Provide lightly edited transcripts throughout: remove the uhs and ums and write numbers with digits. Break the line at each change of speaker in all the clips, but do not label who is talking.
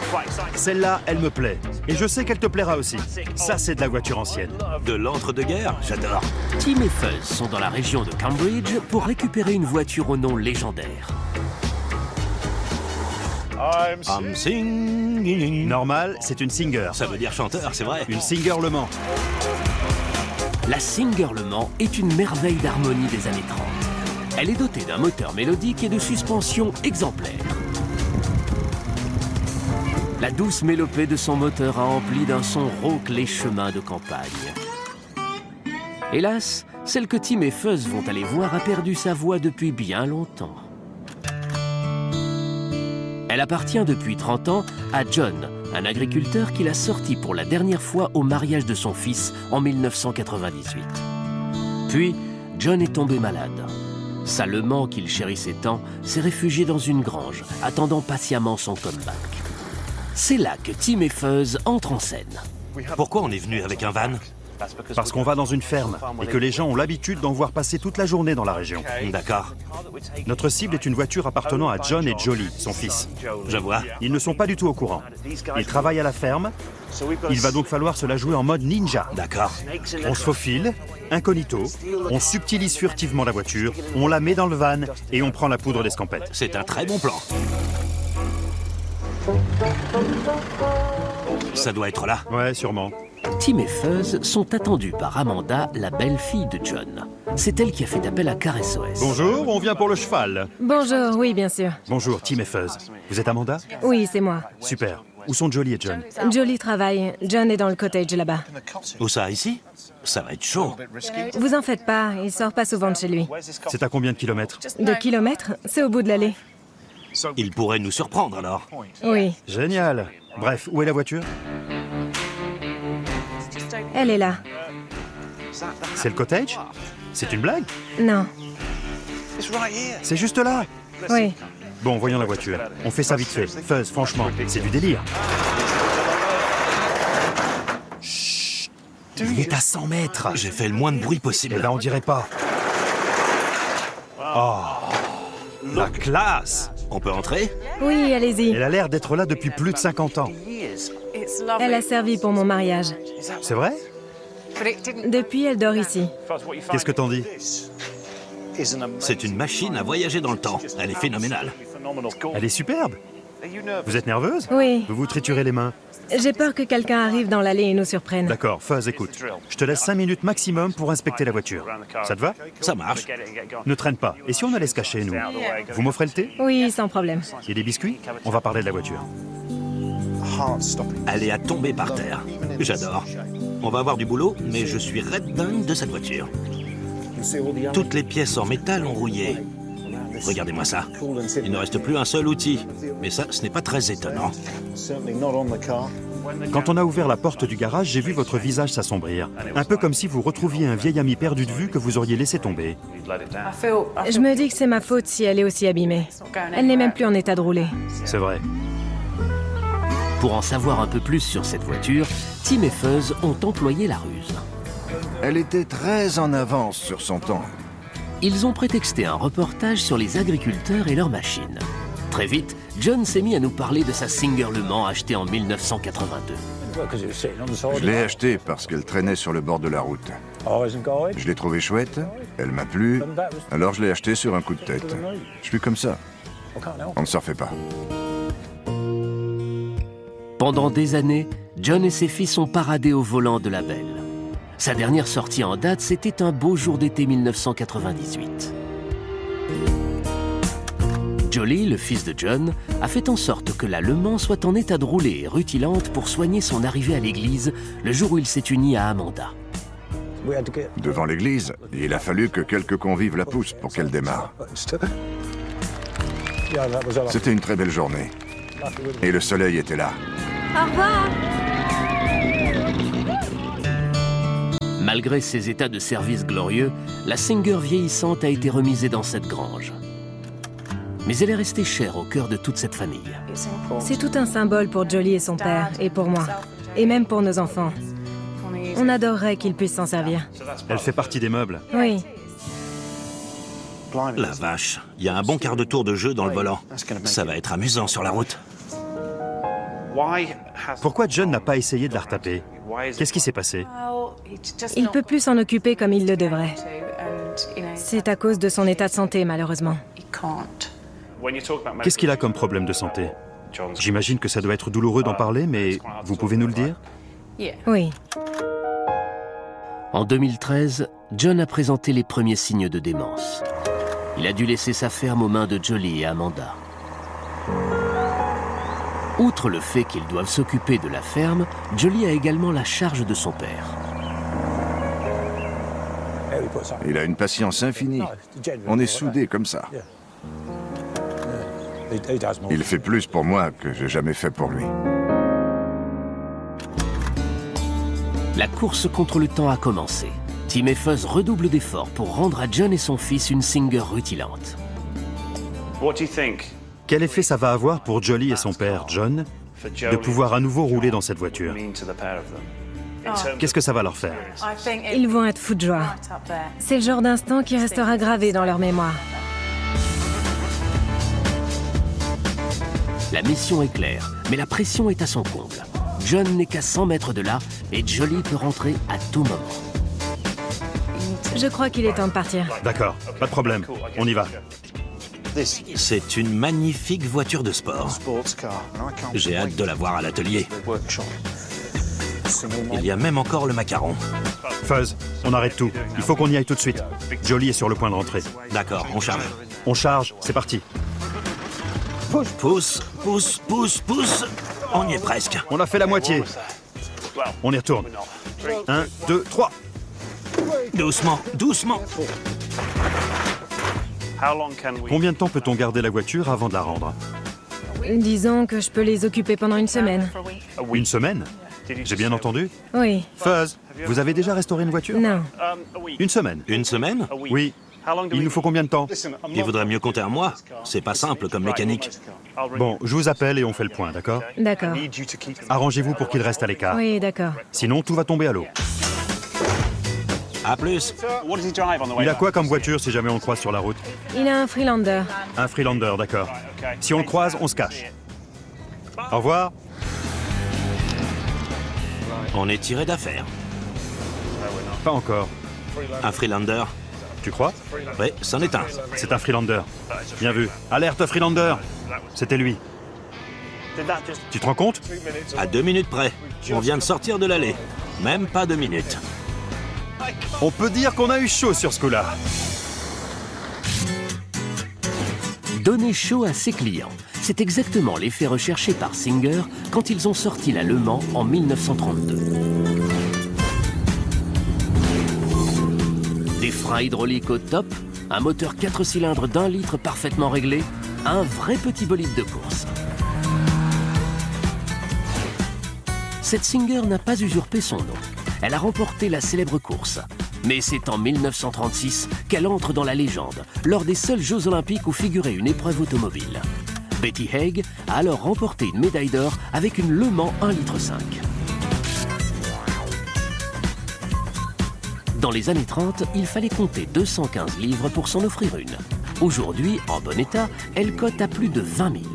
Celle-là, elle me plaît. Et je sais qu'elle te plaira aussi. Ça, c'est de la voiture ancienne.
De l'entre-deux-guerres, j'adore.
Tim et Fuzz sont dans la région de Cambridge pour récupérer une voiture au nom légendaire.
I'm singing.
Normal, c'est une Singer.
Ça veut dire chanteur, c'est vrai.
Une Singer Le Mans.
La Singer Le Mans est une merveille d'harmonie des années 30. Elle est dotée d'un moteur mélodique et de suspension exemplaires. La douce mélopée de son moteur a empli d'un son rauque les chemins de campagne. Hélas, celle que Tim et Fuzz vont aller voir a perdu sa voix depuis bien longtemps. Elle appartient depuis 30 ans à John, un agriculteur qui l'a sortie pour la dernière fois au mariage de son fils en 1998. Puis, John est tombé malade. Sa Le Mans qu'il chérissait tant s'est réfugié dans une grange, attendant patiemment son comeback. C'est là que Tim et Fuzz entrent en scène.
Pourquoi on est venu avec un van?
Parce qu'on va dans une ferme et que les gens ont l'habitude d'en voir passer toute la journée dans la région.
D'accord,
Notre cible est une voiture appartenant à John et Jolie, son fils.
je vois.
Ils ne sont pas du tout au courant. Ils travaillent à la ferme. Il va donc falloir se la jouer en mode ninja.
D'accord.
On se faufile, incognito, on subtilise furtivement la voiture, on la met dans le van et on prend la poudre d'escampette.
C'est un très bon plan. Ça doit être là.
Ouais, sûrement.
Tim et Fuzz sont attendus par Amanda, la belle-fille de John. C'est elle qui a fait appel à Car SOS.
Bonjour, on vient pour le cheval.
Bonjour, oui, bien sûr.
Bonjour, Tim et Fuzz. Vous êtes Amanda?
Oui, c'est moi.
Super. Où sont Jolie et John?
Jolie travaille. John est dans le cottage là-bas.
Où ça, ici? Ça va être chaud.
Vous en faites pas, il sort pas souvent de chez lui.
C'est à combien de kilomètres?
De kilomètres? C'est au bout de l'allée.
Il pourrait nous surprendre alors.
Oui,
Génial. Bref, où est la voiture?
elle est là.
C'est le cottage? C'est une blague?
Non.
C'est juste là.
Oui.
Bon, voyons la voiture. On fait ça vite fait. Fuzz, franchement, c'est du délire. Chut. Il est à 100 mètres.
J'ai fait le moins de bruit
Eh
possible.
ben, on dirait pas. Oh, la classe!
On peut entrer?
Oui, allez-y.
Elle a l'air d'être là depuis plus de 50 ans.
Elle a servi pour mon mariage.
C'est vrai?
Depuis, elle dort ici.
Qu'est-ce que t'en dis?
C'est une machine à voyager dans le temps. Elle est phénoménale.
Elle est superbe. Vous êtes nerveuse?
Oui.
Vous vous triturez les mains.
J'ai peur que quelqu'un arrive dans l'allée et nous surprenne.
D'accord, Fuzz, écoute. Je te laisse 5 minutes maximum pour inspecter la voiture. Ça te va?
Ça marche.
Ne traîne pas. Et si on allait se cacher, nous? Vous m'offrez le thé?
Oui, sans problème.
Et des biscuits? On va parler de la voiture.
Elle est à tomber par terre. J'adore. On va avoir du boulot, mais je suis red dingue de cette voiture. Toutes les pièces en métal ont rouillé. Regardez-moi ça. Il ne reste plus un seul outil. Mais ça, ce n'est pas très étonnant.
Quand on a ouvert la porte du garage, j'ai vu votre visage s'assombrir. Un peu comme si vous retrouviez un vieil ami perdu de vue que vous auriez laissé tomber.
Je me dis que c'est ma faute si elle est aussi abîmée. Elle n'est même plus en état de rouler.
C'est vrai.
Pour en savoir un peu plus sur cette voiture, Tim et Fuzz ont employé la ruse.
Elle était très en avance sur son temps.
Ils ont prétexté un reportage sur les agriculteurs et leurs machines. Très vite, John s'est mis à nous parler de sa Singer Le Mans achetée en 1982.
Je l'ai achetée parce qu'elle traînait sur le bord de la route. Je l'ai trouvée chouette, elle m'a plu, alors je l'ai achetée sur un coup de tête. Je suis comme ça. On ne se refait pas.
Pendant des années, John et ses fils ont paradé au volant de la belle. Sa dernière sortie en date, c'était un beau jour d'été 1998. Jolie, le fils de John, a fait en sorte que la Le Mans soit en état de rouler et rutilante pour soigner son arrivée à l'église le jour où il s'est uni à Amanda.
Devant l'église, il a fallu que quelques convives la poussent pour qu'elle démarre. C'était une très belle journée. Et le soleil était là.
Au revoir.
Malgré ses états de service glorieux, la Singer vieillissante a été remisée dans cette grange. Mais elle est restée chère au cœur de toute cette famille.
C'est tout un symbole pour Jolie et son père, et pour moi. Et même pour nos enfants. On adorerait qu'ils puissent s'en servir.
Elle fait partie des meubles.
Oui.
La vache. Il y a un bon quart de tour de jeu dans le volant. Ça va être amusant sur la route.
Pourquoi John n'a pas essayé de la retaper? Qu'est-ce qui s'est passé?
Il peut plus s'en occuper comme il le devrait. C'est à cause de son état de santé, malheureusement.
Qu'est-ce qu'il a comme problème de santé? J'imagine que ça doit être douloureux d'en parler, mais vous pouvez nous le dire?
Oui.
En 2013, John a présenté les premiers signes de démence. Il a dû laisser sa ferme aux mains de Jolie et Amanda. Outre le fait qu'ils doivent s'occuper de la ferme, Jolie a également la charge de son père.
Il a une patience infinie. On est soudés comme ça. Il fait plus pour moi que j'ai jamais fait pour lui.
La course contre le temps a commencé. Tim et Fuzz redoublent d'efforts pour rendre à John et son fils une Singer rutilante.
Quel effet ça va avoir pour Jolie et son père, John, de pouvoir à nouveau rouler dans cette voiture? Qu'est-ce que ça va leur faire?
Ils vont être fous de joie. C'est le genre d'instant qui restera gravé dans leur mémoire.
La mission est claire, mais la pression est à son comble. John n'est qu'à 100 mètres de là et Jolie peut rentrer à tout moment.
Je crois qu'il est temps de partir.
D'accord, pas de problème. On y va.
C'est une magnifique voiture de sport. J'ai hâte de la voir à l'atelier. Il y a même encore le macaron.
Fuzz, on arrête tout. Il faut qu'on y aille tout de suite. Jolie est sur le point de rentrer.
D'accord, on charge.
On charge, c'est parti.
Pousse, pousse, pousse, pousse. On y est presque.
On a fait la moitié. On y retourne. 1, 2, 3.
Doucement, doucement.
Combien de temps peut-on garder la voiture avant de la rendre?
Disons que je peux les occuper pendant une semaine.
Une semaine? J'ai bien entendu?
Oui.
Fuzz, vous avez déjà restauré une voiture?
Non.
Une semaine?
Une semaine?
Oui. Il nous faut combien de temps?
Il vaudrait mieux compter un mois. C'est pas simple comme mécanique.
Bon, je vous appelle et on fait le point, d'accord?
D'accord.
Arrangez-vous pour qu'il reste à l'écart.
Oui, d'accord.
Sinon, tout va tomber à l'eau.
À plus.
Il a quoi comme voiture si jamais on le croise sur la route?
Il a un Freelander.
Un Freelander, d'accord. Si on le croise, on se cache. Au revoir.
On est tiré d'affaire.
Pas encore.
Un Freelander.
Tu crois?
Oui, c'en est un.
C'est un Freelander. Bien vu. Alerte Freelander. C'était lui. Tu te rends compte?
À 2 minutes près. On vient de sortir de l'allée. Même pas 2 minutes.
On peut dire qu'on a eu chaud sur ce coup-là.
Donner chaud à ses clients. C'est exactement l'effet recherché par Singer quand ils ont sorti la Le Mans en 1932. Des freins hydrauliques au top, un moteur 4 cylindres d'1 litre parfaitement réglé, un vrai petit bolide de course. Cette Singer n'a pas usurpé son nom. Elle a remporté la célèbre course. Mais c'est en 1936 qu'elle entre dans la légende, lors des seuls Jeux Olympiques où figurait une épreuve automobile. Betty Haig a alors remporté une médaille d'or avec une Le Mans 1,5 litre. Dans les années 30, il fallait compter 215 livres pour s'en offrir une. Aujourd'hui, en bon état, elle cote à plus de 20 000.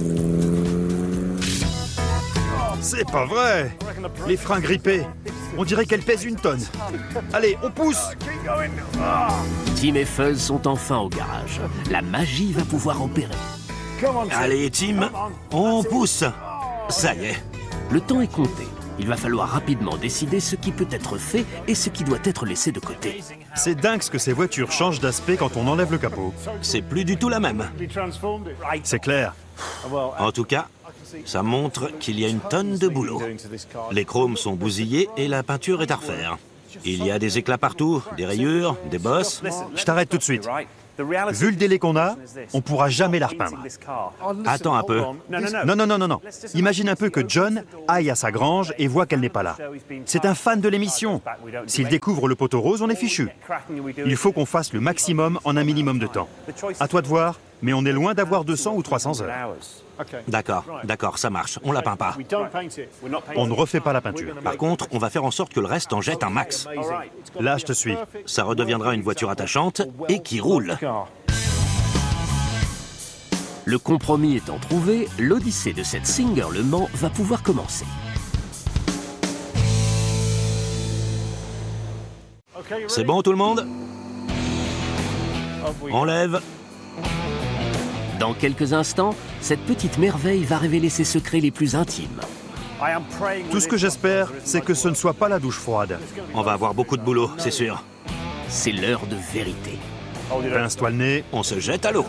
C'est pas vrai! Les freins grippés. On dirait qu'elle pèse 1 tonne. Allez, on pousse!
Tim et Fuzz sont enfin au garage. La magie va pouvoir opérer.
Allez, Tim, on pousse. Ça y est.
Le temps est compté. Il va falloir rapidement décider ce qui peut être fait et ce qui doit être laissé de côté.
C'est dingue ce que ces voitures changent d'aspect quand on enlève le capot.
C'est plus du tout la même.
C'est clair.
En tout cas, ça montre qu'il y a une tonne de boulot. Les chromes sont bousillés et la peinture est à refaire. Il y a des éclats partout, des rayures, des bosses.
Je t'arrête tout de suite. Vu le délai qu'on a, on pourra jamais la repeindre.
Attends un peu.
Non. Imagine un peu que John aille à sa grange et voit qu'elle n'est pas là. C'est un fan de l'émission. S'il découvre le poteau rose, on est fichu. Il faut qu'on fasse le maximum en un minimum de temps. À toi de voir, mais on est loin d'avoir 200 ou 300 heures.
D'accord, ça marche. On la peint pas.
On ne refait pas la peinture.
Par contre, on va faire en sorte que le reste en jette un max.
Là, je te suis.
Ça redeviendra une voiture attachante et qui roule.
Le compromis étant trouvé, l'odyssée de cette Singer Le Mans va pouvoir commencer.
C'est bon tout le monde? On lève.
Dans quelques instants, cette petite merveille va révéler ses secrets les plus intimes.
Tout ce que j'espère, c'est que ce ne soit pas la douche froide.
On va avoir beaucoup de boulot, c'est sûr.
C'est l'heure de vérité.
Pince-toi le nez.
On se jette à l'eau.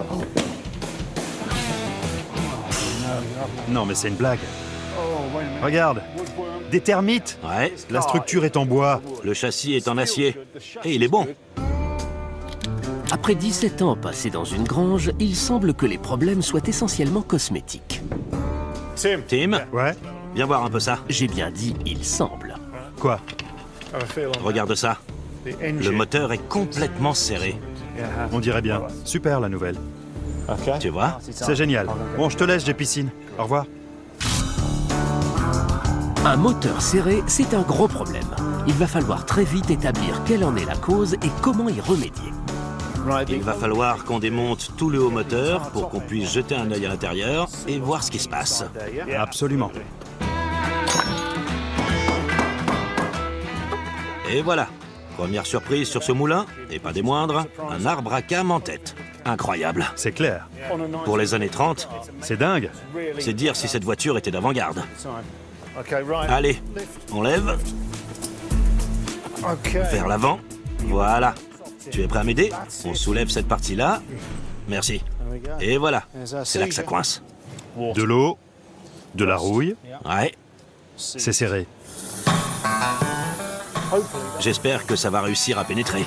Non, mais c'est une blague. Regarde, des termites.
Ouais,
La structure est en bois.
le châssis est en acier. Et il est bon.
Après 17 ans passés dans une grange, il semble que les problèmes soient essentiellement cosmétiques.
Tim,
Ouais?
viens voir un peu ça.
J'ai bien dit « il semble ».
Quoi?
Regarde ça. Le moteur est complètement serré.
On dirait bien. Super la nouvelle.
Tu vois?
C'est génial. Bon, je te laisse, j'ai piscine. Au revoir.
Un moteur serré, c'est un gros problème. Il va falloir très vite établir quelle en est la cause et comment y remédier.
Il va falloir qu'on démonte tout le haut moteur pour qu'on puisse jeter un œil à l'intérieur et voir ce qui se passe.
Absolument.
Et voilà. Première surprise sur ce moulin, et pas des moindres, un arbre à cam en tête. Incroyable.
C'est clair.
Pour les années 30,
C'est dingue.
c'est dire si cette voiture était d'avant-garde. Allez, on lève. Vers l'avant. Voilà. Tu es prêt à m'aider? On soulève cette partie-là. Merci. Et voilà. C'est là que ça coince.
De l'eau, de la rouille,
Ouais.
c'est serré.
J'espère que ça va réussir à pénétrer.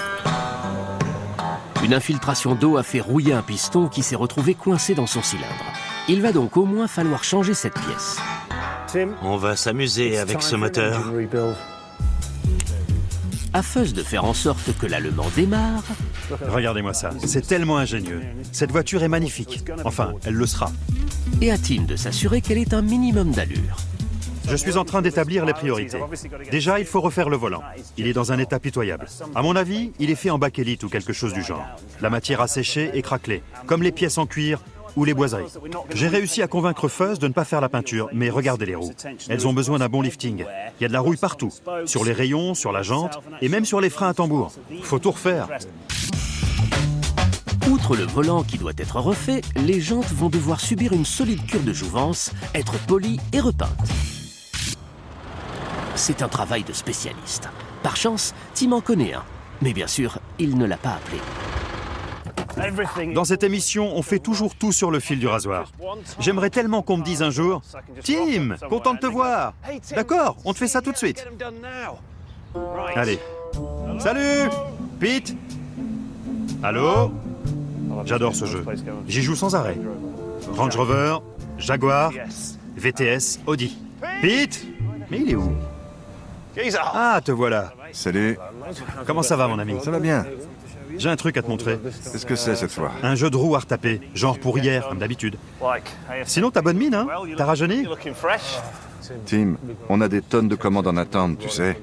Une infiltration d'eau a fait rouiller un piston qui s'est retrouvé coincé dans son cylindre. Il va donc au moins falloir changer cette pièce.
On va s'amuser avec ce moteur.
À Fuzz de faire en sorte que l'Allemand démarre,
Regardez-moi ça. C'est tellement ingénieux. Cette voiture est magnifique. Enfin, elle le sera.
et à Tim de s'assurer qu'elle ait un minimum d'allure.
Je suis en train d'établir les priorités. Déjà, il faut refaire le volant. Il est dans un état pitoyable. À mon avis, il est fait en bakélite ou quelque chose du genre. La matière a séché et craquelé, comme les pièces en cuir ou les boiseries. J'ai réussi à convaincre Fuzz de ne pas faire la peinture, mais regardez les roues. Elles ont besoin d'un bon lifting. Il y a de la rouille partout, sur les rayons, sur la jante et même sur les freins à tambour. Faut tout refaire.
Outre le volant qui doit être refait, les jantes vont devoir subir une solide cure de jouvence, être polies et repeintes. C'est un travail de spécialiste. Par chance, Tim en connaît un. Mais bien sûr, il ne l'a pas appelé.
Dans cette émission, on fait toujours tout sur le fil du rasoir. J'aimerais tellement qu'on me dise un jour « Tim, content de te voir !» D'accord, on te fait ça tout de suite. Allez. Salut Pete. Allô? J'adore ce jeu. J'y joue sans arrêt. Range Rover, Jaguar, VTS, Audi. Pete? Mais il est où? Ah, te voilà.
Salut,
Comment ça va, mon ami?
ça va bien.
J'ai un truc à te montrer.
Qu'est-ce que c'est cette fois?
Un jeu de roues à retaper, genre pour hier, comme d'habitude. Sinon, t'as bonne mine, hein? T'as rajeuni?
Tim, on a des tonnes de commandes en attente, tu sais.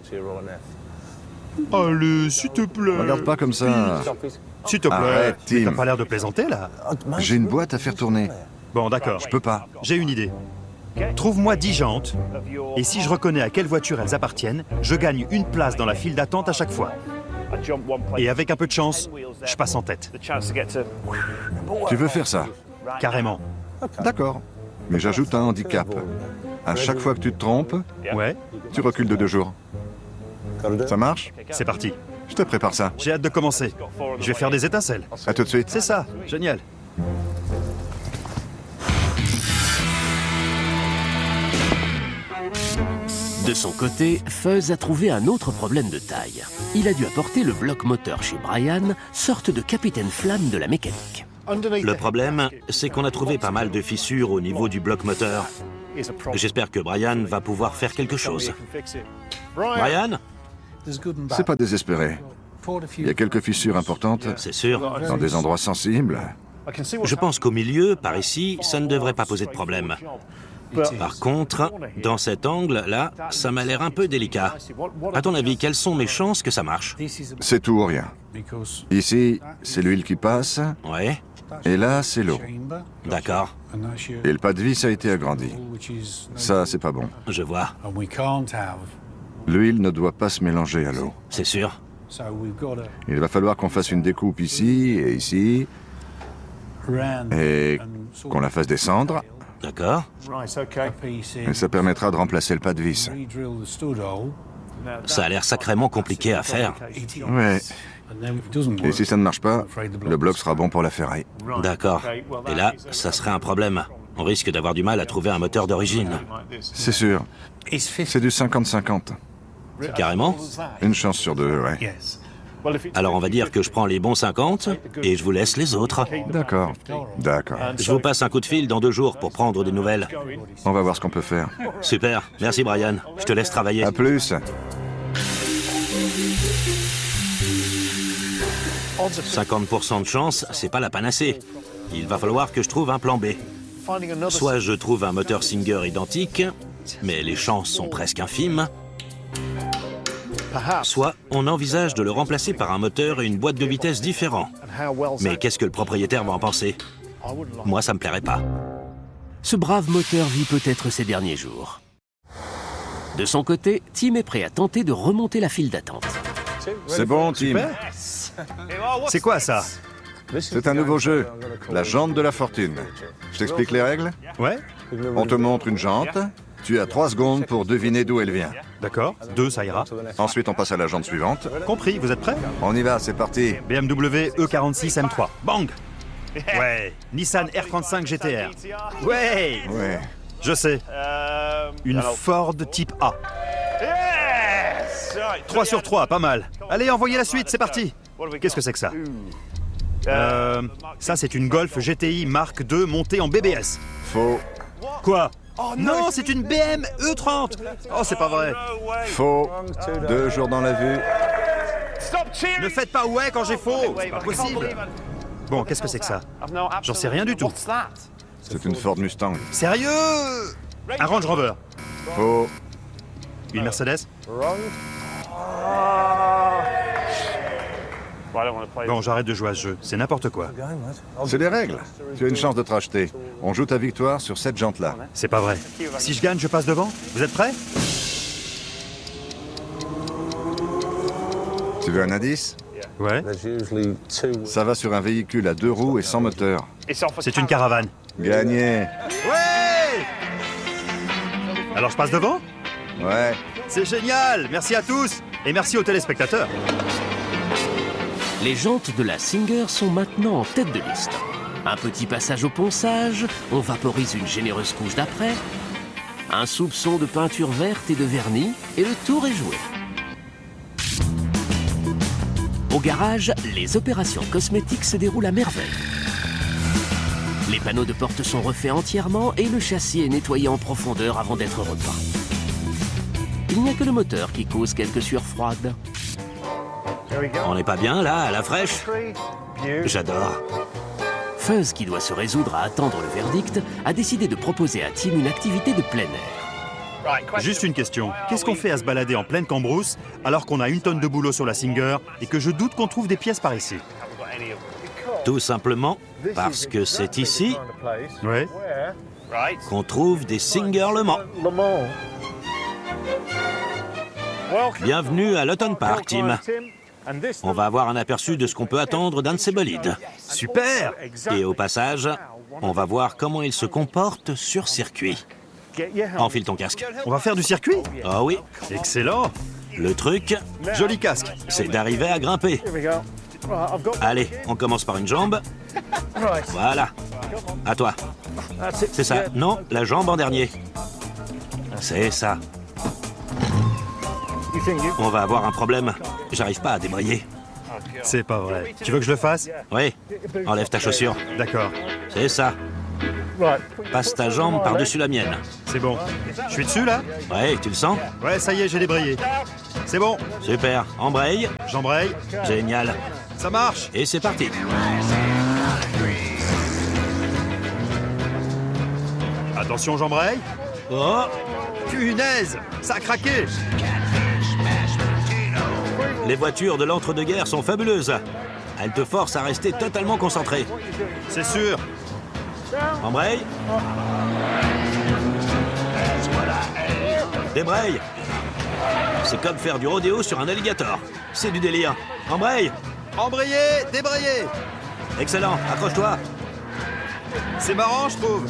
Allez, s'il te plaît.
Regarde pas comme ça.
S'il te plaît.
Arrête,
Mais
Tim.
T'as pas l'air de plaisanter, là.
J'ai une boîte à faire tourner.
Bon, d'accord.
Je peux pas.
J'ai une idée. Trouve-moi 10 jantes, et si je reconnais à quelle voiture elles appartiennent, je gagne une place dans la file d'attente à chaque fois. Et avec un peu de chance, je passe en tête.
Tu veux faire ça?
Carrément.
D'accord. Mais j'ajoute un handicap. À chaque fois que tu te trompes,
Ouais,
tu recules de 2 jours. Ça marche?
c'est parti.
Je te prépare ça.
J'ai hâte de commencer. Je vais faire des étincelles.
À tout de suite.
C'est ça, génial.
De son côté, Fuzz a trouvé un autre problème de taille. Il a dû apporter le bloc moteur chez Brian, sorte de capitaine flamme de la mécanique.
Le problème, c'est qu'on a trouvé pas mal de fissures au niveau du bloc moteur. J'espère que Brian va pouvoir faire quelque chose. Brian?
C'est pas désespéré. Il y a quelques fissures importantes
C'est sûr.
dans des endroits sensibles.
Je pense qu'au milieu, par ici, ça ne devrait pas poser de problème. Par contre, dans cet angle-là, ça m'a l'air un peu délicat. À ton avis, quelles sont mes chances que ça marche?
C'est tout ou rien. Ici, c'est l'huile qui passe.
Ouais.
Et là, c'est l'eau.
D'accord,
Et le pas de vis a été agrandi. Ça, c'est pas bon.
je vois.
L'huile ne doit pas se mélanger à l'eau.
C'est sûr.
Il va falloir qu'on fasse une découpe ici et ici, et qu'on la fasse descendre,
D'accord.
et ça permettra de remplacer le pas de vis.
Ça a l'air sacrément compliqué à faire.
Ouais. Et si ça ne marche pas, le bloc sera bon pour la ferraille.
D'accord. Et là, ça serait un problème. On risque d'avoir du mal à trouver un moteur d'origine.
C'est sûr. C'est du 50-50.
Carrément?
Une chance sur deux, ouais.
Alors on va dire que je prends les bons 50 et je vous laisse les autres.
D'accord. D'accord.
Je vous passe un coup de fil dans 2 jours pour prendre des nouvelles.
On va voir ce qu'on peut faire.
Super. Merci Brian. Je te laisse travailler.
À plus.
50% de chance, c'est pas la panacée. Il va falloir que je trouve un plan B. Soit je trouve un moteur Singer identique, mais les chances sont presque infimes. Soit on envisage de le remplacer par un moteur et une boîte de vitesse différents. Mais qu'est-ce que le propriétaire va en penser? Moi, ça me plairait pas.
Ce brave moteur vit peut-être ses derniers jours. De son côté, Tim est prêt à tenter de remonter la file d'attente.
C'est bon, Tim.
C'est quoi ça?
C'est un nouveau jeu. La jante de la fortune. Je t'explique les règles?
Ouais,
On te montre une jante. Tu as 3 secondes pour deviner d'où elle vient.
d'accord. 2, ça ira.
Ensuite, on passe à la jante suivante.
Compris, vous êtes prêts?
On y va, c'est parti.
BMW E46 M3. Bang! Ouais. Nissan R35 GTR. Ouais!
Ouais.
Je sais. Une Ford type A. 3 sur 3, pas mal. Allez, envoyez la suite, c'est parti. Qu'est-ce que c'est que ça? Ça, c'est une Golf GTI Mark II montée en BBS.
Faux.
Quoi? Non, c'est une BM E30. Oh, c'est pas vrai.
Faux. 2 jours dans la vue.
Ne faites pas ouais quand j'ai faux. C'est pas possible. Bon, qu'est-ce que c'est que ça? J'en sais rien du tout.
C'est une Ford Mustang.
Sérieux? Un Range Rover.
Faux.
Une Mercedes. Bon, j'arrête de jouer à ce jeu. C'est n'importe quoi.
C'est les règles. Tu as une chance de te racheter. On joue ta victoire sur cette jante-là.
C'est pas vrai. Si je gagne, je passe devant. Vous êtes prêts?
Tu veux un indice?
Ouais.
Ça va sur un véhicule à 2 roues et sans moteur.
C'est une caravane.
Gagné.
Ouais! Alors je passe devant?
Ouais.
C'est génial! Merci à tous! Et merci aux téléspectateurs.
Les jantes de la Singer sont maintenant en tête de liste. Un petit passage au ponçage, on vaporise une généreuse couche d'après, un soupçon de peinture verte et de vernis, et le tour est joué. Au garage, les opérations cosmétiques se déroulent à merveille. Les panneaux de porte sont refaits entièrement et le châssis est nettoyé en profondeur avant d'être repeint. Il n'y a que le moteur qui cause quelques sueurs froides.
On n'est pas bien, là, à la fraîche? J'adore.
Fuzz, qui doit se résoudre à attendre le verdict, a décidé de proposer à Tim une activité de plein air.
Juste une question. Qu'est-ce qu'on fait à se balader en pleine cambrousse alors qu'on a 1 tonne de boulot sur la Singer et que je doute qu'on trouve des pièces par ici?
Tout simplement parce que c'est ici
Ouais.
qu'on trouve des Singer Le Mans. Bienvenue à l'Autumn Park, Tim. On va avoir un aperçu de ce qu'on peut attendre d'un de ces bolides.
Super!
Et au passage, on va voir comment il se comporte sur circuit. Enfile ton casque.
On va faire du circuit?
Ah oui,
Excellent!
le truc,
Joli casque.
c'est d'arriver à grimper. Allez, on commence par une jambe. Voilà. À toi. C'est ça. Non, la jambe en dernier. C'est ça. On va avoir un problème. J'arrive pas à débrayer.
C'est pas vrai. Tu veux que je le fasse?
Oui, enlève ta chaussure.
D'accord.
C'est ça. Passe ta jambe par-dessus la mienne.
C'est bon. Je suis dessus, là?
Ouais, tu le sens?
Ouais, ça y est, j'ai débrayé. C'est bon.
Super. Embraye.
J'embraye.
Génial.
Ça marche.
Et c'est parti.
Attention, j'embraye.
Oh,
Punaise! Ça a craqué!
les voitures de l'entre-deux-guerres sont fabuleuses. Elle te force à rester totalement concentré.
C'est sûr.
Embraye. Débraye. C'est comme faire du rodéo sur un alligator. C'est du délire. Embraye.
Embrayez, débrayez.
Excellent, accroche-toi.
C'est marrant, je trouve.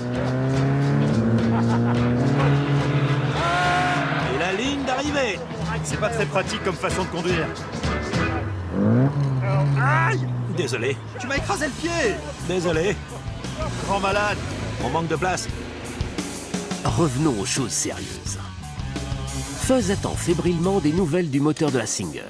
Et la ligne d'arrivée.
C'est pas très pratique comme façon de conduire.
Aïe! Désolé.
Tu m'as écrasé le pied.
Désolé.
Grand malade.
On manque de place.
Revenons aux choses sérieuses. Fuzz attend fébrilement des nouvelles du moteur de la Singer.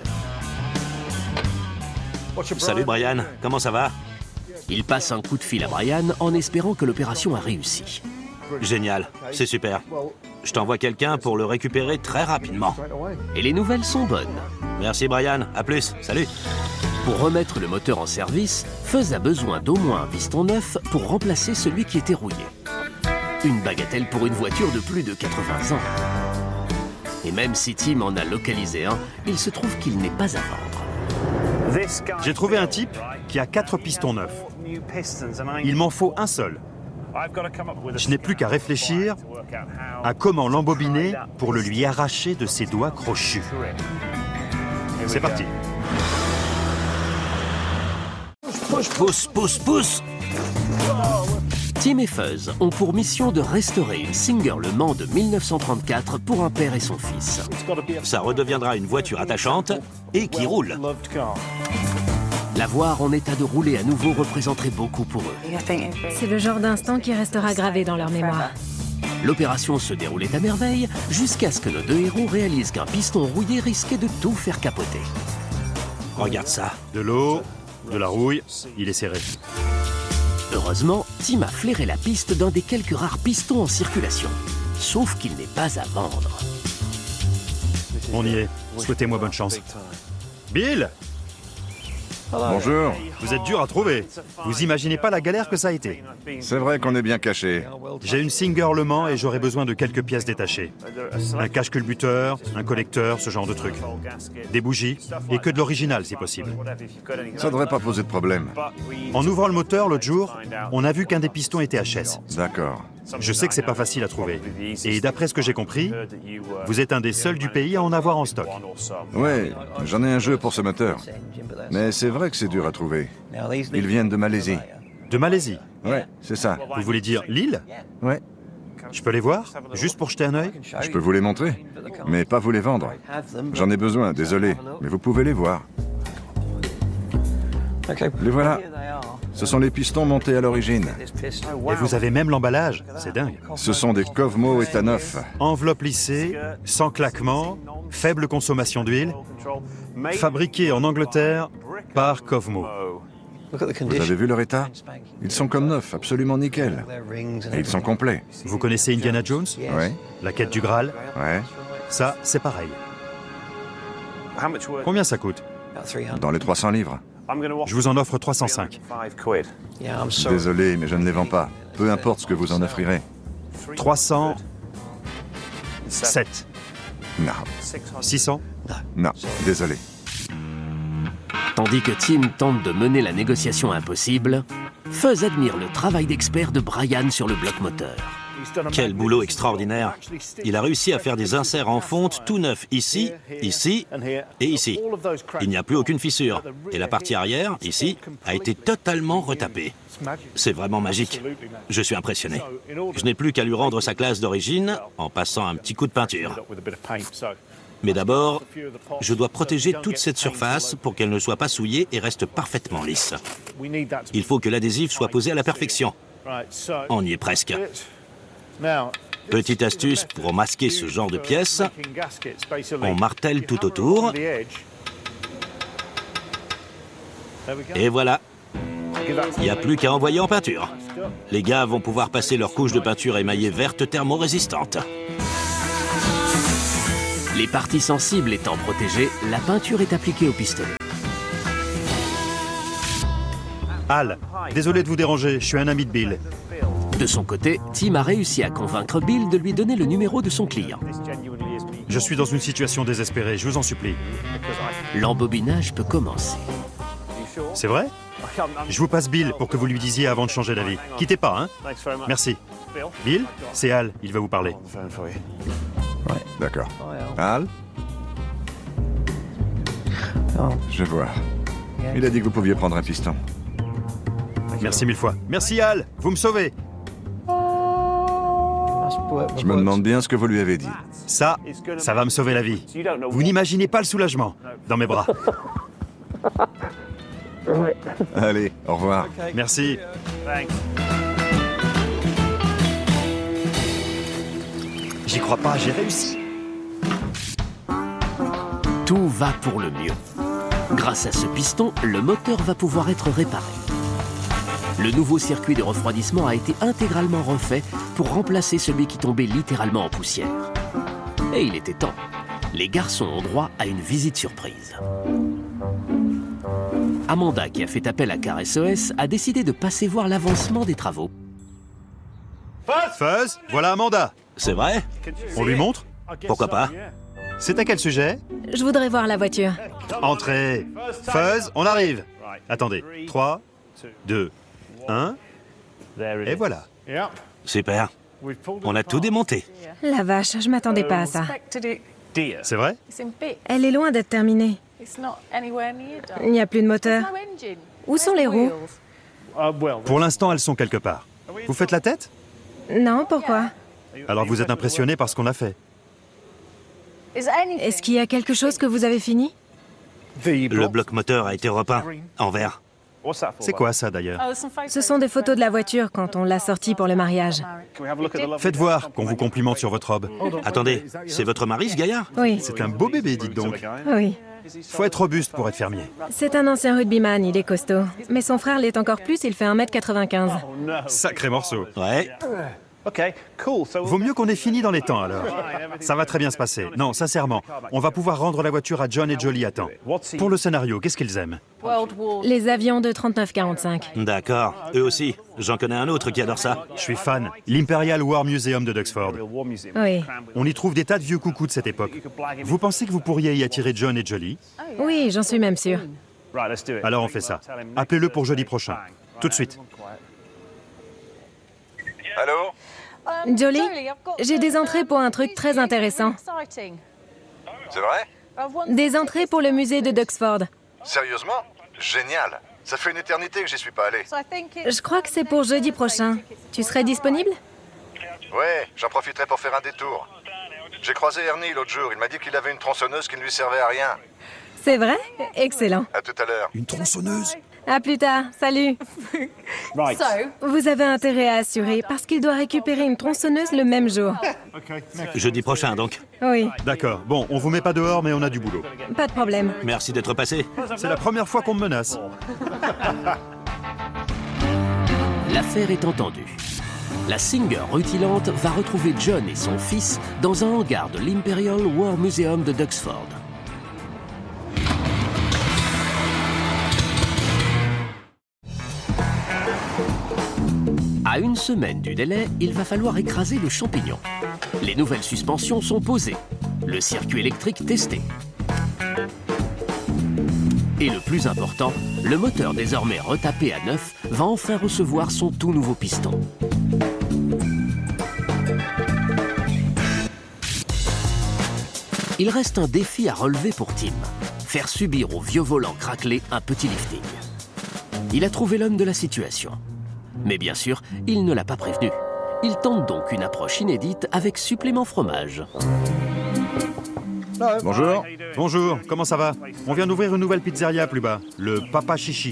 Salut Brian, comment ça va?
Il passe un coup de fil à Brian en espérant que l'opération a réussi.
Génial, c'est super. Je t'envoie quelqu'un pour le récupérer très rapidement.
Et les nouvelles sont bonnes.
Merci Brian, à plus, salut.
Pour remettre le moteur en service, Fuzz a besoin d'au moins un piston neuf pour remplacer celui qui était rouillé. Une bagatelle pour une voiture de plus de 80 ans. Et même si Tim en a localisé un, il se trouve qu'il n'est pas à vendre.
J'ai trouvé un type qui a 4 pistons neufs. Il m'en faut un seul. Je n'ai plus qu'à réfléchir à comment l'embobiner pour le lui arracher de ses doigts crochus. C'est parti.
Pousse, pousse, pousse.
Tim et Fuzz ont pour mission de restaurer une Singer Le Mans de 1934 pour un père et son fils.
Ça redeviendra une voiture attachante et qui roule.
La voir en état de rouler à nouveau représenterait beaucoup pour eux.
C'est le genre d'instant qui restera gravé dans leur mémoire.
L'opération se déroulait à merveille jusqu'à ce que nos deux héros réalisent qu'un piston rouillé risquait de tout faire capoter.
Regarde ça.
De l'eau, de la rouille, il est serré.
Heureusement, Tim a flairé la piste d'un des quelques rares pistons en circulation. Sauf qu'il n'est pas à vendre.
On y est. Souhaitez-moi bonne chance. Bill!
Bonjour.
Vous êtes dur à trouver. Vous imaginez pas la galère que ça a été.
C'est vrai qu'on est bien caché.
J'ai une Singer Le Mans et j'aurais besoin de quelques pièces détachées. Un cache-culbuteur, un collecteur, ce genre de truc. Des bougies et que de l'original si possible.
Ça devrait pas poser de problème.
En ouvrant le moteur l'autre jour, on a vu qu'un des pistons était HS.
D'accord.
Je sais que c'est pas facile à trouver. Et d'après ce que j'ai compris, vous êtes un des seuls du pays à en avoir en stock.
Ouais, j'en ai un jeu pour ce moteur. Mais c'est vrai que c'est dur à trouver. Ils viennent de Malaisie.
De Malaisie.
Ouais, c'est ça.
Vous voulez dire l'île?
Ouais.
Je peux les voir? Juste pour jeter un œil?
Je peux vous les montrer, mais pas vous les vendre. J'en ai besoin, désolé, mais vous pouvez les voir. Les voilà. Ce sont les pistons montés à l'origine.
Et vous avez même l'emballage? C'est dingue.
Ce sont des Kovmo État 9.
Enveloppe lissée, sans claquement, faible consommation d'huile, fabriqué en Angleterre par Kovmo.
Vous avez vu leur état? Ils sont comme neufs, absolument nickel. Et ils sont complets.
Vous connaissez Indiana Jones?
Ouais,
La quête du Graal?
ouais.
Ça, c'est pareil. Combien ça coûte?
Dans les 300 livres.
Je vous en offre 305.
Désolé, mais je ne les vends pas. Peu importe ce que vous en offrirez.
307.
Non,
600?
non, désolé.
Tandis que Tim tente de mener la négociation impossible, Fuzz admire le travail d'expert de Brian sur le bloc moteur.
Quel boulot extraordinaire. Il a réussi à faire des inserts en fonte tout neufs ici, ici et ici. Il n'y a plus aucune fissure. Et la partie arrière, ici, a été totalement retapée. C'est vraiment magique. Je suis impressionné. Je n'ai plus qu'à lui rendre sa classe d'origine en passant un petit coup de peinture. Mais d'abord, je dois protéger toute cette surface pour qu'elle ne soit pas souillée et reste parfaitement lisse. Il faut que l'adhésif soit posé à la perfection. On y est presque. Petite astuce pour masquer ce genre de pièces, on martèle tout autour. Et voilà. Il n'y a plus qu'à envoyer en peinture. Les gars vont pouvoir passer leur couche de peinture émaillée verte thermorésistante.
Les parties sensibles étant protégées, la peinture est appliquée au pistolet.
Al, désolé de vous déranger, je suis un ami de Bill.
De son côté, Tim a réussi à convaincre Bill de lui donner le numéro de son client.
Je suis dans une situation désespérée, je vous en supplie.
L'embobinage peut commencer.
C'est vrai? Je vous passe Bill pour que vous lui disiez avant de changer d'avis. Quittez pas, hein? Merci. Bill, c'est Al, il va vous parler.
Ouais, d'accord. Al? Je vois. Il a dit que vous pouviez prendre un piston.
Merci mille fois. Merci Al, vous me sauvez.
Je me demande bien ce que vous lui avez dit.
Ça va me sauver la vie. Vous n'imaginez pas le soulagement dans mes bras.
Allez, au revoir.
Merci. J'y crois pas, j'ai réussi.
Tout va pour le mieux. Grâce à ce piston, le moteur va pouvoir être réparé. Le nouveau circuit de refroidissement a été intégralement refait pour remplacer celui qui tombait littéralement en poussière. Et il était temps. Les garçons ont droit à une visite surprise. Amanda, qui a fait appel à Car SOS, a décidé de passer voir l'avancement des travaux.
Fuzz, voilà Amanda.
C'est vrai?
On lui montre?
Pourquoi pas?
C'est à quel sujet?
Je voudrais voir la voiture.
Entrez. Fuzz, on arrive. Attendez. 3, 2, 1. Et voilà.
Super. On a tout démonté.
La vache, je m'attendais pas à ça.
C'est vrai?
Elle est loin d'être terminée. Il n'y a plus de moteur. Où sont les roues?
Pour l'instant, elles sont quelque part. Vous faites la tête?
Non, pourquoi?
Alors vous êtes impressionné par ce qu'on a fait.
Est-ce qu'il y a quelque chose que vous avez fini?
Le bloc moteur a été repeint en vert.
C'est quoi ça d'ailleurs?
Ce sont des photos de la voiture quand on l'a sortie pour le mariage.
Faites voir qu'on vous complimente sur votre robe.
Attendez, c'est votre mari, ce gaillard?
Oui,
C'est un beau bébé, dites donc.
oui.
Faut être robuste pour être fermier.
C'est un ancien rugbyman, il est costaud. Mais son frère l'est encore plus, il fait 1m95.
Sacré morceau.
Ouais.
Vaut mieux qu'on ait fini dans les temps alors. Ça va très bien se passer. Non, sincèrement, on va pouvoir rendre la voiture à John et Jolie à temps. Pour le scénario, qu'est-ce qu'ils aiment?
Les avions de 39-45.
D'accord. Eux aussi. J'en connais un autre qui adore ça.
Je suis fan. L'Imperial War Museum de Duxford.
Oui.
On y trouve des tas de vieux coucous de cette époque. Vous pensez que vous pourriez y attirer John et Jolie?
Oui, j'en suis même sûre.
Alors on fait ça. Appelez-le pour jeudi prochain. Tout de suite.
Allô?
Jolie, j'ai des entrées pour un truc très intéressant.
C'est vrai?
Des entrées pour le musée de Duxford.
Sérieusement? Génial. Ça fait une éternité que j'y suis pas allé.
Je crois que c'est pour jeudi prochain. Tu serais disponible?
Ouais, j'en profiterai pour faire un détour. J'ai croisé Ernie l'autre jour. Il m'a dit qu'il avait une tronçonneuse qui ne lui servait à rien.
C'est vrai? Excellent.
À tout à l'heure.
Une tronçonneuse?
À plus tard. Salut. Vous avez intérêt à assurer parce qu'il doit récupérer une tronçonneuse le même jour.
Jeudi prochain, donc.
Oui,
D'accord. Bon, on vous met pas dehors, mais on a du boulot.
pas de problème.
Merci d'être passé.
C'est la première fois qu'on me menace.
L'affaire est entendue. La Singer rutilante va retrouver John et son fils dans un hangar de l'Imperial War Museum de Duxford. À une semaine du délai, il va falloir écraser le champignon. Les nouvelles suspensions sont posées, le circuit électrique testé. Et le plus important, le moteur désormais retapé à neuf va enfin recevoir son tout nouveau piston. Il reste un défi à relever pour Tim, faire subir au vieux volant craquelé un petit lifting. Il a trouvé l'homme de la situation. Mais bien sûr, il ne l'a pas prévenu. Il tente donc une approche inédite avec supplément fromage.
Bonjour.
Bonjour, comment ça va? On vient d'ouvrir une nouvelle pizzeria plus bas. Le Papa Chichi.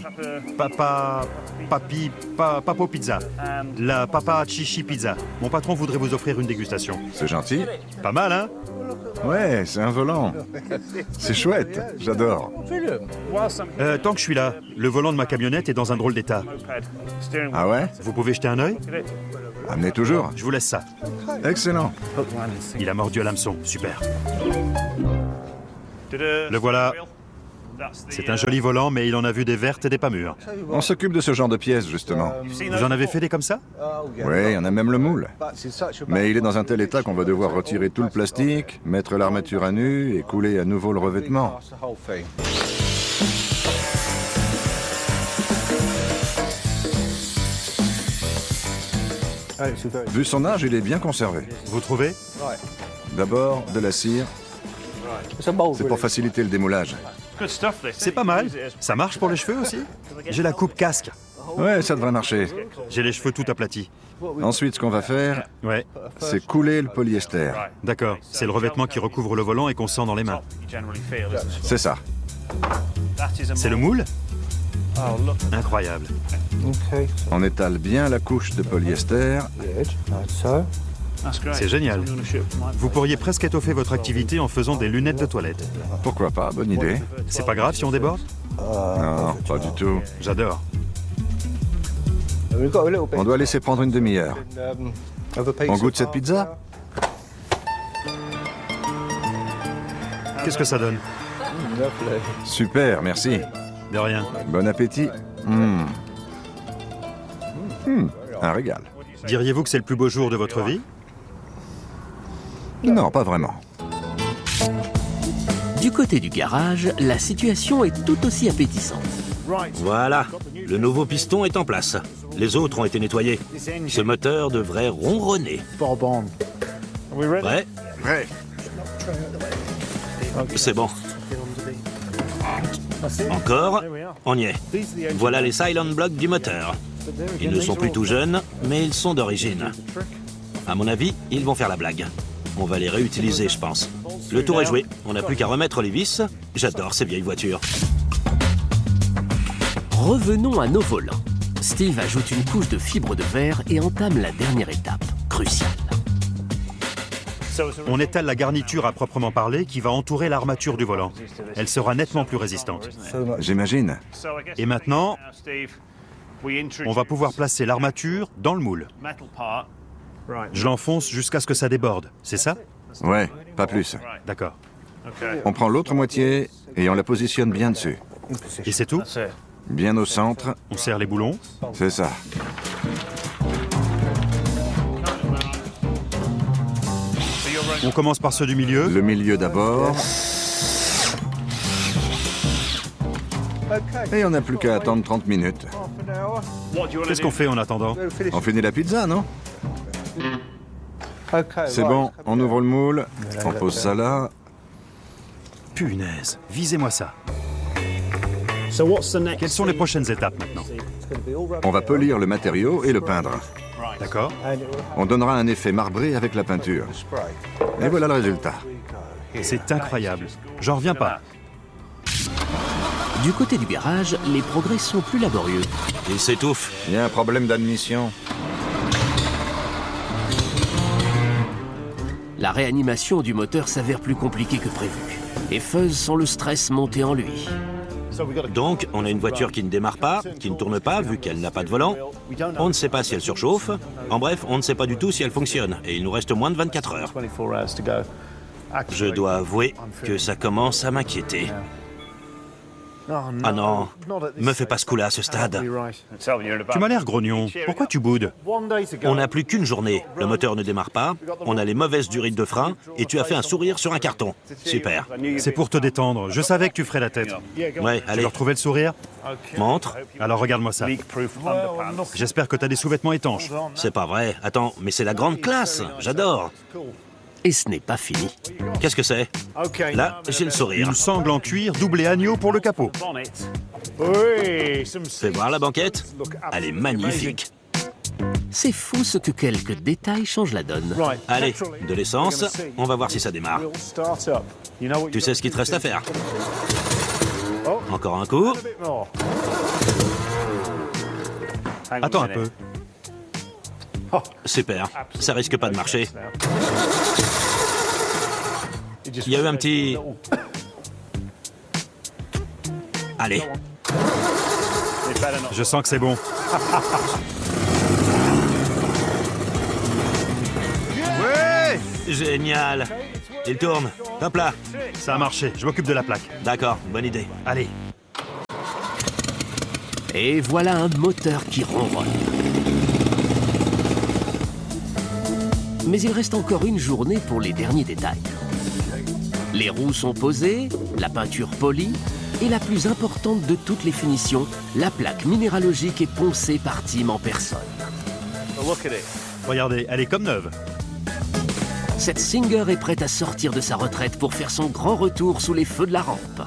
Papo Pizza. La Papa Chichi Pizza. Mon patron voudrait vous offrir une dégustation.
C'est gentil.
Pas mal, hein?
Ouais, c'est un volant. C'est chouette, j'adore.
Tant que je suis là, le volant de ma camionnette est dans un drôle d'état.
Ah ouais?
Vous pouvez jeter un œil?
Amenez toujours.
Je vous laisse ça.
Excellent.
Il a mordu à l'hameçon. Super. Le voilà. C'est un joli volant, mais il en a vu des vertes et des pas mûres.
On s'occupe de ce genre de pièces, justement.
Vous en avez fait des comme ça?
Oui, on a même le moule. Mais il est dans un tel état qu'on va devoir retirer tout le plastique, mettre l'armature à nu et couler à nouveau le revêtement. Vu son âge, il est bien conservé.
Vous trouvez?
D'abord, de la cire. C'est pour faciliter le démoulage.
C'est pas mal. Ça marche pour les cheveux aussi? J'ai la coupe casque.
Ouais, ça devrait marcher.
J'ai les cheveux tout aplatis.
Ensuite, ce qu'on va faire,
Ouais,
c'est couler le polyester.
d'accord. C'est le revêtement qui recouvre le volant et qu'on sent dans les mains.
C'est ça.
C'est le moule? Incroyable.
On étale bien la couche de polyester.
C'est génial. Vous pourriez presque étoffer votre activité en faisant des lunettes de toilette.
Pourquoi pas, bonne idée.
C'est pas grave si on déborde?
Non, pas du tout.
J'adore.
On doit laisser prendre une demi-heure. On goûte cette pizza?
Qu'est-ce que ça donne?
Super, merci.
De rien.
Bon appétit. Un régal.
Diriez-vous que c'est le plus beau jour de votre vie?
Non, pas vraiment.
Du côté du garage, la situation est tout aussi appétissante.
Voilà, le nouveau piston est en place. Les autres ont été nettoyés. Ce moteur devrait ronronner. Prêt?
Prêt.
C'est bon. Encore, on y est. Voilà les silent blocks du moteur. Ils ne sont plus tout jeunes, mais ils sont d'origine. À mon avis, ils vont faire la blague. On va les réutiliser, je pense. Le tour est joué. On n'a plus qu'à remettre les vis. J'adore ces vieilles voitures.
Revenons à nos volants. Steve ajoute une couche de fibre de verre et entame la dernière étape, cruciale.
On étale la garniture à proprement parler qui va entourer l'armature du volant. Elle sera nettement plus résistante.
J'imagine.
Et maintenant, on va pouvoir placer l'armature dans le moule. Je l'enfonce jusqu'à ce que ça déborde, c'est ça?
Ouais, pas plus.
D'accord.
On prend l'autre moitié et on la positionne bien dessus.
Et c'est tout?
Bien au centre,
On serre les boulons.
c'est ça.
On commence par ceux du milieu.
Le milieu d'abord. Et on n'a plus qu'à attendre 30 minutes.
Qu'est-ce qu'on fait en attendant?
On finit la pizza, non? C'est bon, on ouvre le moule, on pose ça là.
Punaise, visez-moi ça. Quelles sont les prochaines étapes maintenant?
On va polir le matériau et le peindre.
D'accord.
On donnera un effet marbré avec la peinture. Et voilà le résultat.
C'est incroyable. J'en reviens pas.
Du côté du garage, les progrès sont plus laborieux.
Il s'étouffe.
Il y a un problème d'admission.
La réanimation du moteur s'avère plus compliquée que prévu. Et Fuzz sent le stress monter en lui.
Donc, on a une voiture qui ne démarre pas, qui ne tourne pas, vu qu'elle n'a pas de volant. On ne sait pas si elle surchauffe. En bref, on ne sait pas du tout si elle fonctionne. Et il nous reste moins de 24 heures. Je dois avouer que ça commence à m'inquiéter. Ah non, me fais pas ce coup-là à ce stade.
Tu m'as l'air grognon. Pourquoi tu boudes?
On n'a plus qu'une journée. Le moteur ne démarre pas, on a les mauvaises durites de frein, et tu as fait un sourire sur un carton. Super.
C'est pour te détendre. Je savais que tu ferais la tête.
Ouais,
Tu
allez,
veux retrouver le sourire?
montre.
Alors regarde-moi ça. J'espère que t'as des sous-vêtements étanches.
C'est pas vrai. Attends, mais c'est la grande classe. J'adore.
Et ce n'est pas fini.
Qu'est-ce que c'est? Là, j'ai le sourire.
Une sangle en cuir doublée agneau pour le capot.
Fais voir la banquette. Elle est magnifique.
C'est fou ce que quelques détails changent la donne.
Allez, de l'essence. On va voir si ça démarre. Tu sais ce qu'il te reste à faire. Encore un coup.
Attends un peu.
Super. Ça risque pas de marcher. Il y a eu un petit... Allez.
Je sens que c'est bon. Ouais!
Génial. Il tourne. Hop là.
Ça a marché. Je m'occupe de la plaque.
D'accord, bonne idée.
Allez.
Et voilà un moteur qui ronronne. Mais il reste encore une journée pour les derniers détails. Les roues sont posées, la peinture polie, et la plus importante de toutes les finitions, la plaque minéralogique est poncée par Tim en personne.
Regardez, elle est comme neuve.
Cette Singer est prête à sortir de sa retraite pour faire son grand retour sous les feux de la rampe.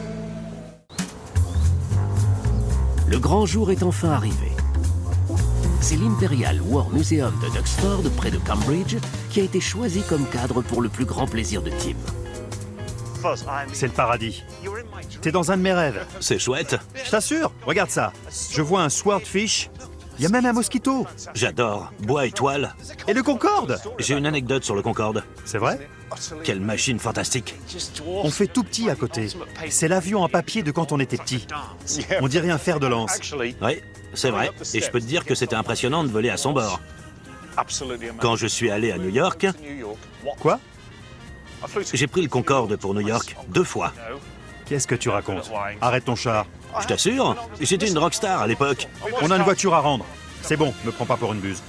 Le grand jour est enfin arrivé. C'est l'Imperial War Museum de Duxford, près de Cambridge, qui a été choisi comme cadre pour le plus grand plaisir de Tim.
C'est le paradis. T'es dans un de mes rêves.
C'est chouette.
Je t'assure, regarde ça. Je vois un swordfish. Il y a même un mosquito.
J'adore. Bois et toile.
Et le Concorde.
J'ai une anecdote sur le Concorde.
C'est vrai?
Quelle machine fantastique.
On fait tout petit à côté. C'est l'avion en papier de quand on était petit. On dirait un fer de lance.
Oui, c'est vrai. Et je peux te dire que c'était impressionnant de voler à son bord. Quand je suis allé à New York,
Quoi?
j'ai pris le Concorde pour New York 2 fois.
Qu'est-ce que tu racontes? Arrête ton char.
Je t'assure, j'étais une rockstar à l'époque.
On a une voiture à rendre. C'est bon, me prends pas pour une buse.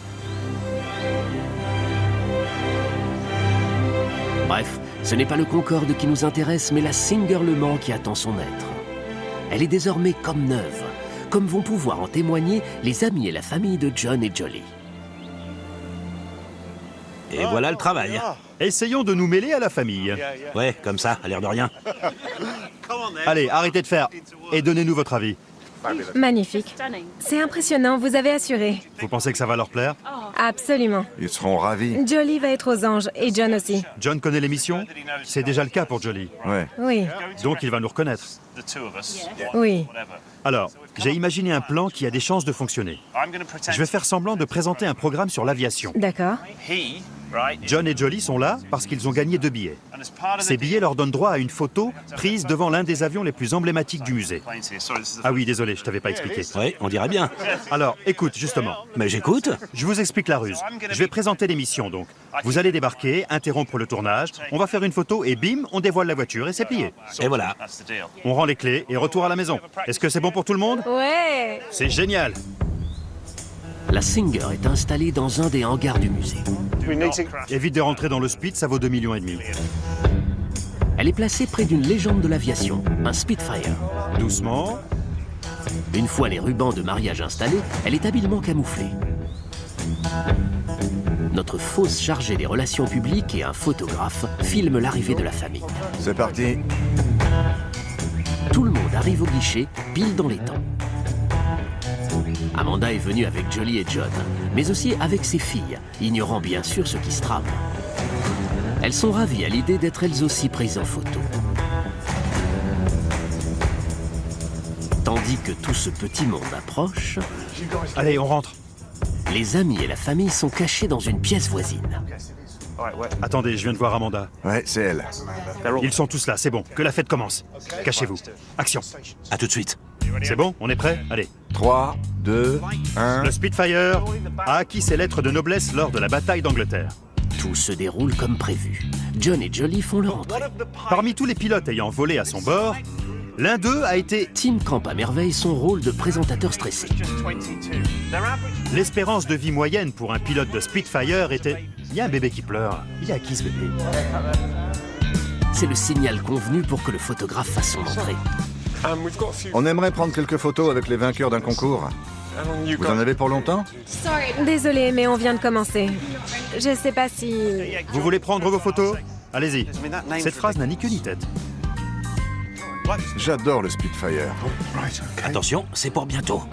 Bref, ce n'est pas le Concorde qui nous intéresse, mais la Singer Le Mans qui attend son maître. Elle est désormais comme neuve, comme vont pouvoir en témoigner les amis et la famille de John et Jolly.
Et voilà le travail.
Essayons de nous mêler à la famille.
Ouais, comme ça, à l'air de rien.
Allez, arrêtez de faire. Et donnez-nous votre avis.
Magnifique. C'est impressionnant, vous avez assuré.
Vous pensez que ça va leur plaire?
Absolument.
Ils seront ravis.
Jolly va être aux anges, et John aussi.
John connaît l'émission? C'est déjà le cas pour Jolly.
Ouais.
Oui,
Donc il va nous reconnaître.
oui.
Alors, j'ai imaginé un plan qui a des chances de fonctionner. Je vais faire semblant de présenter un programme sur l'aviation.
D'accord.
John et Jolly sont là parce qu'ils ont gagné 2 billets. Ces billets leur donnent droit à une photo prise devant l'un des avions les plus emblématiques du musée. Ah oui, désolé, je t'avais pas expliqué.
Oui, on dirait bien.
Alors, écoute, justement.
Mais j'écoute.
Je vous explique la ruse. Je vais présenter l'émission, donc. Vous allez débarquer, interrompre le tournage, on va faire une photo et bim, on dévoile la voiture et c'est plié.
Et voilà.
On rend les clés et retour à la maison. Est-ce que c'est bon pour tout le monde?
Ouais.
C'est génial.
La Singer est installée dans un des hangars du musée.
Évite de rentrer dans le speed, ça vaut 2,5 millions.
Elle est placée près d'une légende de l'aviation, un Spitfire.
Doucement.
Une fois les rubans de mariage installés, elle est habilement camouflée. Notre fausse chargée des relations publiques et un photographe filment l'arrivée de la famille.
C'est parti.
Tout le monde arrive au guichet, pile dans les temps. Amanda est venue avec Jolly et John, mais aussi avec ses filles, ignorant bien sûr ce qui se trame. Elles sont ravies à l'idée d'être elles aussi prises en photo. Tandis que tout ce petit monde approche,
Allez, on rentre.
les amis et la famille sont cachés dans une pièce voisine.
Attendez, je viens de voir Amanda.
Ouais, c'est elle.
Ils sont tous là, c'est bon. Que la fête commence. Cachez-vous. Action.
À tout de suite.
C'est bon? On est prêts? Allez.
3, 2, 1...
Le Spitfire a acquis ses lettres de noblesse lors de la bataille d'Angleterre.
Tout se déroule comme prévu. John et Jolly font leur entrée.
Parmi tous les pilotes ayant volé à son bord, l'un d'eux a été...
Tim campe à merveille son rôle de présentateur stressé.
L'espérance de vie moyenne pour un pilote de Spitfire était... Il y a un bébé qui pleure. Il est à qui ce bébé?
C'est le signal convenu pour que le photographe fasse son entrée.
On aimerait prendre quelques photos avec les vainqueurs d'un concours. Vous en avez pour longtemps?
Désolée, mais on vient de commencer. Je sais pas si...
Vous voulez prendre vos photos? Allez-y. Cette phrase n'a ni queue ni tête.
J'adore le Spitfire.
Attention, c'est pour bientôt.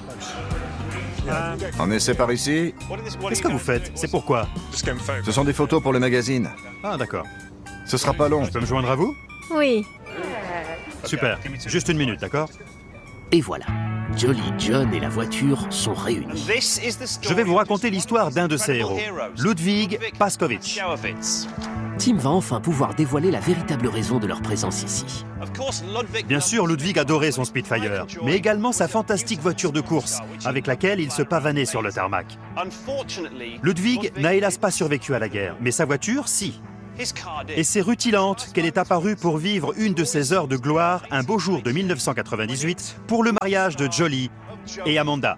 On essaie par ici.
Qu'est-ce que vous faites? C'est pourquoi?
Ce sont des photos pour le magazine.
Ah, d'accord.
Ce sera pas long.
Je peux me joindre à vous?
Oui.
Super. Juste une minute, d'accord?
Et voilà, Jolly, John et la voiture sont réunis.
Je vais vous raconter l'histoire d'un de ces héros, Ludwig Paskowitz.
Tim va enfin pouvoir dévoiler la véritable raison de leur présence ici.
Bien sûr, Ludwig adorait son Spitfire, mais également sa fantastique voiture de course, avec laquelle il se pavanait sur le tarmac. Ludwig n'a hélas pas survécu à la guerre, mais sa voiture, si. Et c'est rutilante qu'elle est apparue pour vivre une de ses heures de gloire un beau jour de 1998 pour le mariage de Jolly et Amanda.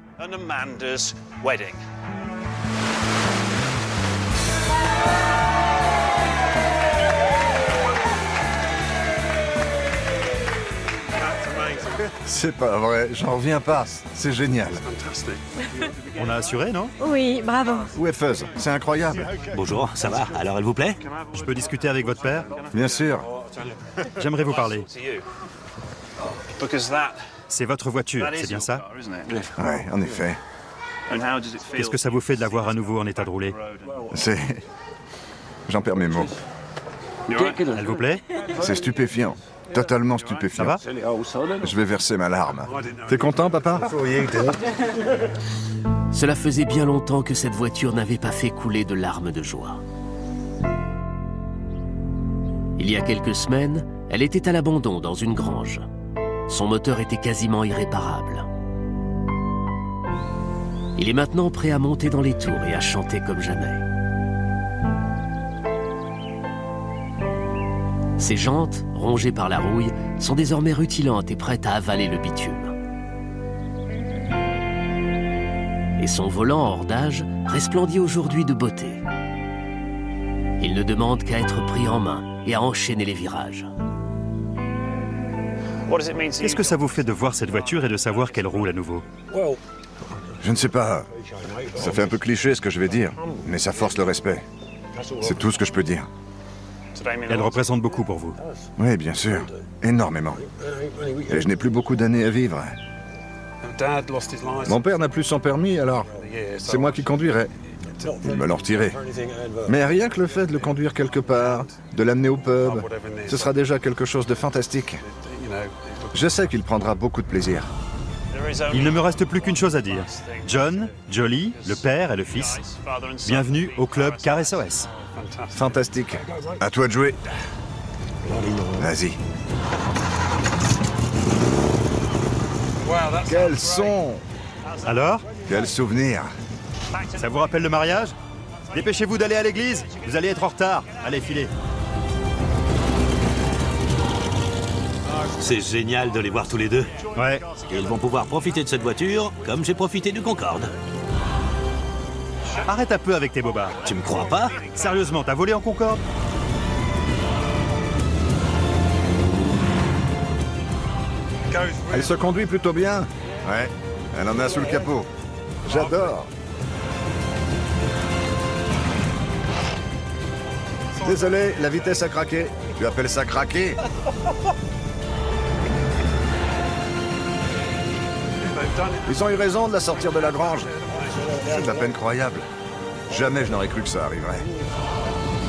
C'est pas vrai, j'en reviens pas. C'est génial.
On a assuré, non?
Oui, bravo.
Où est Fuzz? C'est incroyable.
Bonjour, ça va? Alors elle vous plaît?
Je peux discuter avec votre père?
Bien sûr.
J'aimerais vous parler. C'est votre voiture, c'est bien ça?
Ouais, en effet.
Qu'est-ce que ça vous fait de la voir à nouveau en état de rouler?
C'est... J'en perds mes mots.
Elle vous plaît?
C'est stupéfiant. Totalement stupéfiant.
Ça va?
Je vais verser ma larme. T'es content, papa?
Cela faisait bien longtemps que cette voiture n'avait pas fait couler de larmes de joie. Il y a quelques semaines, elle était à l'abandon dans une grange. Son moteur était quasiment irréparable. Il est maintenant prêt à monter dans les tours et à chanter comme jamais. Ses jantes, rongées par la rouille, sont désormais rutilantes et prêtes à avaler le bitume. Et son volant hors d'âge resplendit aujourd'hui de beauté. Il ne demande qu'à être pris en main et à enchaîner les virages.
Qu'est-ce que ça vous fait de voir cette voiture et de savoir qu'elle roule à nouveau?
Je ne sais pas. Ça fait un peu cliché ce que je vais dire, mais ça force le respect. C'est tout ce que je peux dire.
Elle représente beaucoup pour vous.
Oui, bien sûr. Énormément. Et je n'ai plus beaucoup d'années à vivre. Mon père n'a plus son permis, alors c'est moi qui conduirai. Il me l'a retiré. Mais rien que le fait de le conduire quelque part, de l'amener au pub, ce sera déjà quelque chose de fantastique. Je sais qu'il prendra beaucoup de plaisir.
Il ne me reste plus qu'une chose à dire. John, Jolie, le père et le fils, bienvenue au club Car SOS.
Fantastique. À toi de jouer. Vas-y. Quel son!
Alors?
Quel souvenir!
Ça vous rappelle le mariage? Dépêchez-vous d'aller à l'église, vous allez être en retard. Allez, filez.
C'est génial de les voir tous les deux.
Ouais.
Et ils vont pouvoir profiter de cette voiture comme j'ai profité du Concorde.
Arrête un peu avec tes bobards.
Tu me crois pas?
Sérieusement, t'as volé en Concorde?
Elle se conduit plutôt bien. Ouais, elle en a sous le capot. J'adore. Désolé, la vitesse a craqué. Tu appelles ça craquer? Ils ont eu raison de la sortir de la grange. C'est à peine croyable. Jamais je n'aurais cru que ça arriverait.